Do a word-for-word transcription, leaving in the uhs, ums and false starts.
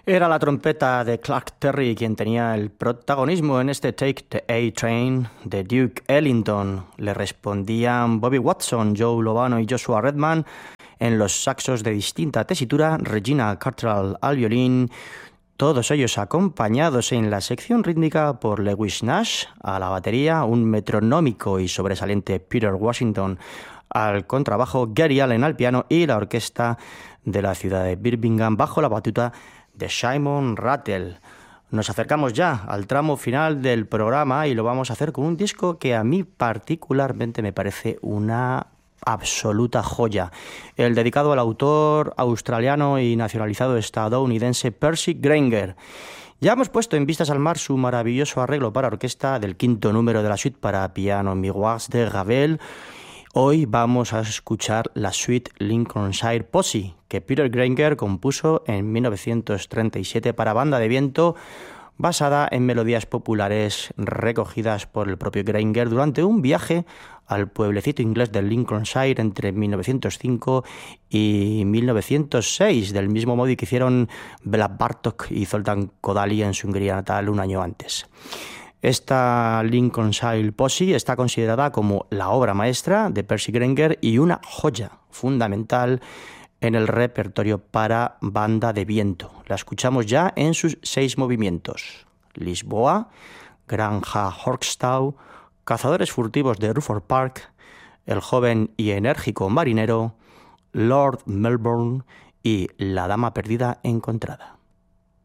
Era la trompeta de Clark Terry quien tenía el protagonismo en este Take the A-Train de Duke Ellington. Le respondían Bobby Watson, Joe Lovano y Joshua Redman en los saxos de distinta tesitura, Regina Cartrell al violín, todos ellos acompañados en la sección rítmica por Lewis Nash a la batería, un metronómico y sobresaliente Peter Washington al contrabajo, Gary Allen al piano y la orquesta de la ciudad de Birmingham bajo la batuta de Simon Rattle. Nos acercamos ya al tramo final del programa y lo vamos a hacer con un disco que a mí particularmente me parece una absoluta joya. El dedicado al autor australiano y nacionalizado estadounidense Percy Grainger. Ya hemos puesto en Vistas al Mar su maravilloso arreglo para orquesta del quinto número de la suite para piano Miroirs de Ravel. Hoy vamos a escuchar la suite Lincolnshire Posse, que Peter Grainger compuso en mil novecientos treinta y siete para banda de viento, basada en melodías populares recogidas por el propio Grainger durante un viaje al pueblecito inglés de Lincolnshire entre mil novecientos cinco y mil novecientos seis, del mismo modo que hicieron Bela Bartok y Zoltán Kodály en su Hungría natal un año antes. Esta Lincolnshire Posse está considerada como la obra maestra de Percy Grainger y una joya fundamental en el repertorio para banda de viento. La escuchamos ya en sus seis movimientos: Lisboa, Granja Horkstau, Cazadores furtivos de Rufford Park, El joven y enérgico marinero, Lord Melbourne y La dama perdida encontrada.